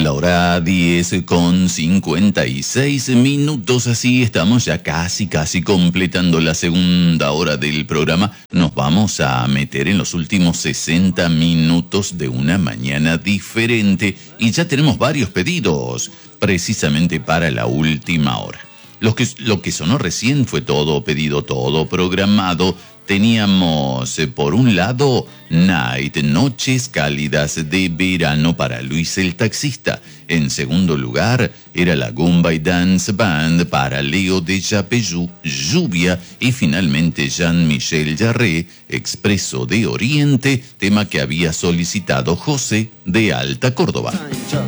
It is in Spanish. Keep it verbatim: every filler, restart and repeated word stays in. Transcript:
La hora diez con cincuenta y seis minutos, así estamos ya casi, casi completando la segunda hora del programa. Nos vamos a meter en los últimos sesenta minutos de una mañana diferente y ya tenemos varios pedidos, precisamente para la última hora. Lo que, lo que sonó recién fue todo pedido, todo programado. Teníamos, eh, por un lado, Night, Noches Cálidas de Verano para Luis el Taxista. En segundo lugar, era la Goombay Dance Band para Leo de Yapeyú, Lluvia. Y finalmente, Jean-Michel Jarre, Expreso de Oriente, tema que había solicitado José de Alta Córdoba.